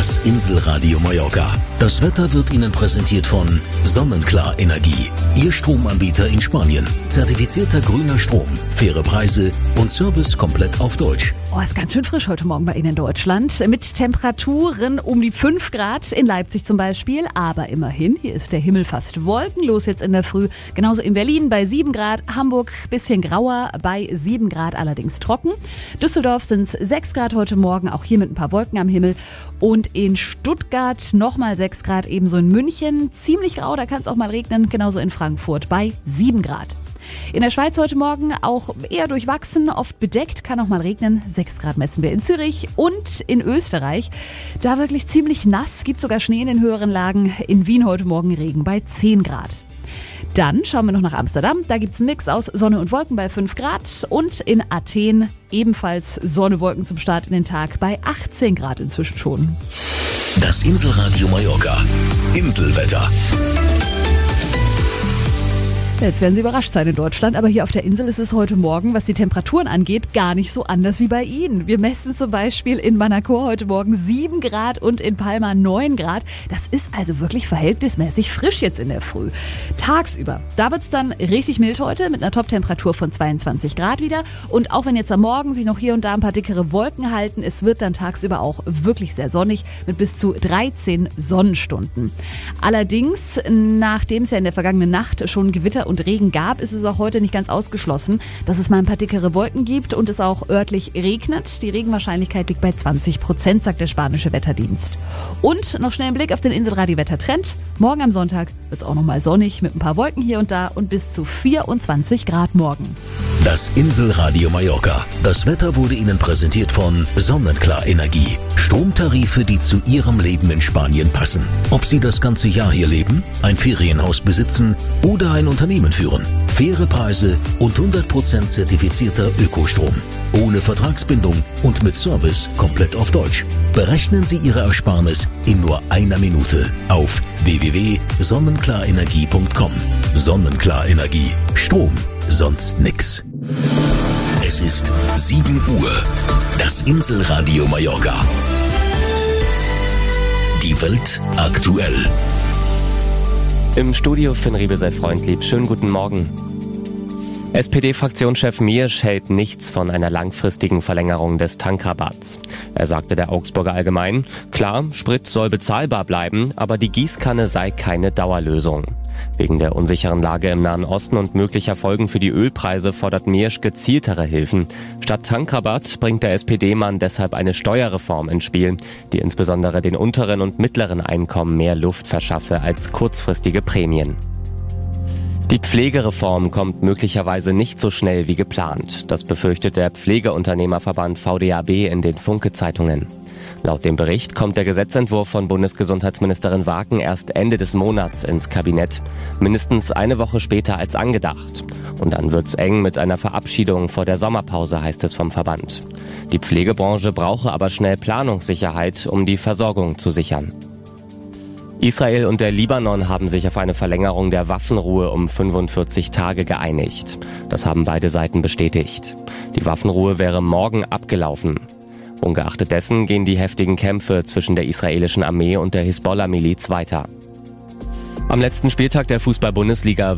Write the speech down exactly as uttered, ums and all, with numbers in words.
Das Inselradio Mallorca. Das Wetter wird Ihnen präsentiert von Sonnenklar Energie. Ihr Stromanbieter in Spanien. Zertifizierter grüner Strom, faire Preise und Service komplett auf Deutsch. Oh, ist ganz schön frisch heute Morgen bei Ihnen in Deutschland. Mit Temperaturen um die fünf Grad in Leipzig zum Beispiel. Aber immerhin, hier ist der Himmel fast wolkenlos jetzt in der Früh. Genauso in Berlin bei sieben Grad. Hamburg bisschen grauer bei sieben Grad, allerdings trocken. Düsseldorf sind es sechs Grad heute Morgen, auch hier mit ein paar Wolken am Himmel. Und in Stuttgart nochmal sechs Grad, ebenso in München. Ziemlich grau, da kann es auch mal regnen. Genauso in Frankfurt bei sieben Grad. In der Schweiz heute Morgen auch eher durchwachsen, oft bedeckt, kann auch mal regnen. sechs Grad messen wir in Zürich und in Österreich. Da wirklich ziemlich nass, gibt sogar Schnee in den höheren Lagen. In Wien heute Morgen Regen bei zehn Grad. Dann schauen wir noch nach Amsterdam. Da gibt es einen Mix aus Sonne und Wolken bei fünf Grad. Und in Athen ebenfalls Sonne, Wolken zum Start in den Tag bei achtzehn Grad inzwischen schon. Das Inselradio Mallorca. Inselwetter. Jetzt werden Sie überrascht sein in Deutschland, aber hier auf der Insel ist es heute Morgen, was die Temperaturen angeht, gar nicht so anders wie bei Ihnen. Wir messen zum Beispiel in Manacor heute Morgen sieben Grad und in Palma neun Grad. Das ist also wirklich verhältnismäßig frisch jetzt in der Früh. Tagsüber, da wird es dann richtig mild heute mit einer Toptemperatur von zweiundzwanzig Grad wieder. Und auch wenn jetzt am Morgen sich noch hier und da ein paar dickere Wolken halten, es wird dann tagsüber auch wirklich sehr sonnig mit bis zu dreizehn Sonnenstunden. Allerdings, nachdem es ja in der vergangenen Nacht schon Gewitter und Regen gab, ist es auch heute nicht ganz ausgeschlossen, dass es mal ein paar dickere Wolken gibt und es auch örtlich regnet. Die Regenwahrscheinlichkeit liegt bei zwanzig Prozent, sagt der spanische Wetterdienst. Und noch schnell ein Blick auf den Inselradio-Wettertrend. Morgen am Sonntag wird es auch nochmal sonnig mit ein paar Wolken hier und da und bis zu vierundzwanzig Grad morgen. Das Inselradio Mallorca. Das Wetter wurde Ihnen präsentiert von Sonnenklar Energie. Stromtarife, die zu Ihrem Leben in Spanien passen. Ob Sie das ganze Jahr hier leben, ein Ferienhaus besitzen oder ein Unternehmen führen. Faire Preise und hundert Prozent zertifizierter Ökostrom. Ohne Vertragsbindung und mit Service komplett auf Deutsch. Berechnen Sie Ihre Ersparnis in nur einer Minute auf w w w punkt sonnenklarenergie punkt com. Sonnenklar Energie. Strom, sonst nix. Es ist sieben Uhr. Das Inselradio Mallorca. Die Welt aktuell. Im Studio Finn Riebe sei freundlieb. Schönen guten Morgen. S P D-Fraktionschef Miersch hält nichts von einer langfristigen Verlängerung des Tankrabatts. Er sagte der Augsburger Allgemein, klar, Sprit soll bezahlbar bleiben, aber die Gießkanne sei keine Dauerlösung. Wegen der unsicheren Lage im Nahen Osten und möglicher Folgen für die Ölpreise fordert Miersch gezieltere Hilfen. Statt Tankrabatt bringt der S P D-Mann deshalb eine Steuerreform ins Spiel, die insbesondere den unteren und mittleren Einkommen mehr Luft verschaffe als kurzfristige Prämien. Die Pflegereform kommt möglicherweise nicht so schnell wie geplant. Das befürchtet der Pflegeunternehmerverband V D A B in den Funke-Zeitungen. Laut dem Bericht kommt der Gesetzentwurf von Bundesgesundheitsministerin Waken erst Ende des Monats ins Kabinett. Mindestens eine Woche später als angedacht. Und dann wird's eng mit einer Verabschiedung vor der Sommerpause, heißt es vom Verband. Die Pflegebranche brauche aber schnell Planungssicherheit, um die Versorgung zu sichern. Israel und der Libanon haben sich auf eine Verlängerung der Waffenruhe um fünfundvierzig Tage geeinigt. Das haben beide Seiten bestätigt. Die Waffenruhe wäre morgen abgelaufen. Ungeachtet dessen gehen die heftigen Kämpfe zwischen der israelischen Armee und der Hisbollah-Miliz weiter. Am letzten Spieltag der Fußball-Bundesliga